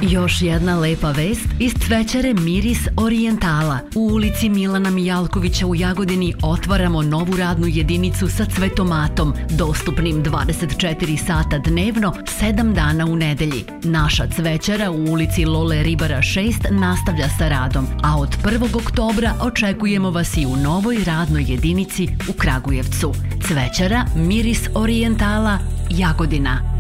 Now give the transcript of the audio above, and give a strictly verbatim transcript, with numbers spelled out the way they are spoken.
Još jedna lepa vest iz cvećare Miris Orijentala. U ulici Milana Mijalkovića u Jagodini otvaramo novu radnu jedinicu sa cvetomatom, dostupnim dvadeset četiri sata dnevno, sedam dana u nedelji. Naša cvećara u ulici Lole Ribara šest nastavlja sa radom, a od prvog oktobra očekujemo vas i u novoj radnoj jedinici u Kragujevcu. Cvećara Miris Orijentala, Jagodina.